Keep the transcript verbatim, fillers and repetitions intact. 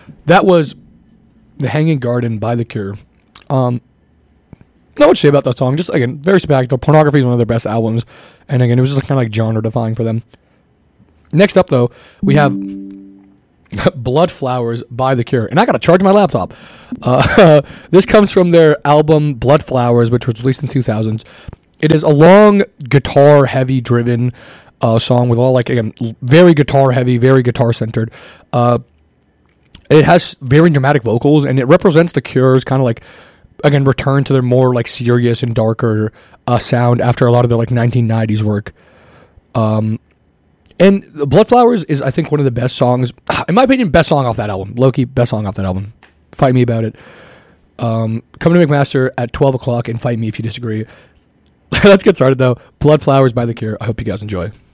that was The Hanging Garden by The Cure. Um, not what to say about that song. Just, again, very spectacular. Pornography is one of their best albums. And, again, it was just kind of like genre-defying for them. Next up, though, we have Blood Flowers by The Cure. And I got to charge my laptop. Uh, this comes from their album Blood Flowers, which was released in two thousand. It is a long, guitar-heavy driven uh, song with all, like, again, very guitar-heavy, very guitar-centered. Uh, it has very dramatic vocals, and it represents The Cure's kind of, like, again, return to their more, like, serious and darker uh, sound after a lot of their, like, nineteen nineties work. Um... And Blood Flowers is, I think, one of the best songs, in my opinion, best song off that album. Low-key, best song off that album. Fight me about it. Um, come to McMaster at twelve o'clock and fight me if you disagree. Let's get started, though. Blood Flowers by The Cure. I hope you guys enjoy.